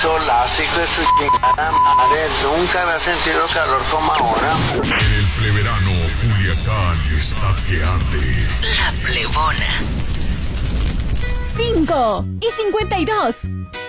solazo, hijo de su chingada madre. Nunca había sentido calor como ahora. El pleverano Culiacán está que arde. La Plebona. 5:52.